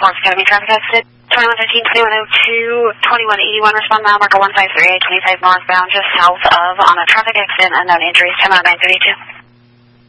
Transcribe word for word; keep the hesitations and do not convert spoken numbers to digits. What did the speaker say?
Forks Academy traffic accident. twenty-one fifteen, twenty-one oh two, twenty-one eighty-one, respond mile marker one five three eight, twenty-five northbound, just south of on a traffic accident, unknown injuries, ten out nine thirty-two.